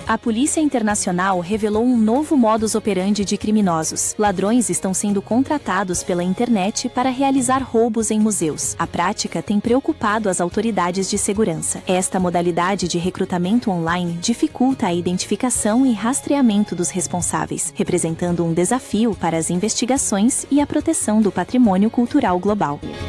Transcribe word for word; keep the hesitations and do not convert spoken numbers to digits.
A Polícia Internacional revelou um novo modus operandi de criminosos. Ladrões estão sendo contratados pela internet para realizar roubos em museus. A prática tem preocupado as autoridades de segurança. Esta modalidade de recrutamento online dificulta a identificação e rastreamento dos responsáveis, representando um desafio para as investigações e a proteção do patrimônio cultural global.